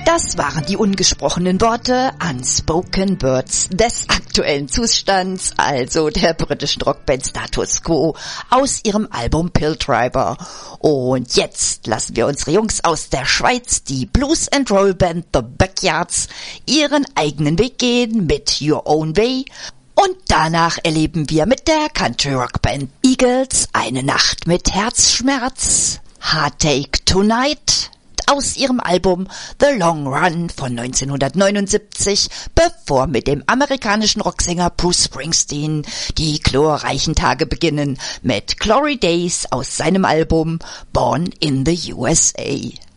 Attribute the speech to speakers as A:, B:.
A: Das waren die ungesprochenen Worte, Unspoken Words des aktuellen Zustands, also der britischen Rockband Status Quo aus ihrem Album Pill Driver. Und jetzt lassen wir unsere Jungs aus der Schweiz, die Blues and Roll Band The Backyards, ihren eigenen Weg gehen mit Your Own Way. Und danach erleben wir mit der Country Rock Band Eagles eine Nacht mit Herzschmerz, Heartache Tonight, aus ihrem Album The Long Run von 1979, bevor mit dem amerikanischen Rocksänger Bruce Springsteen die glorreichen Tage beginnen mit Glory Days aus seinem Album Born in the USA.